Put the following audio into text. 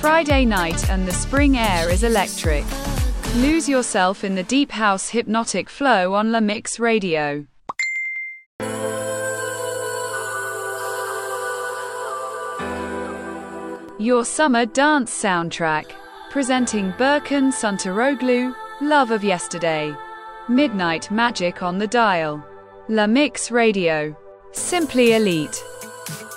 Friday night and the spring air is electric. Lose yourself in the deep house hypnotic flow on La Mix Radio. Your summer dance soundtrack. Presenting Berkan Suntaroglu, Love of Yesterday. Midnight Magic on the dial. La Mix Radio. Simply elite.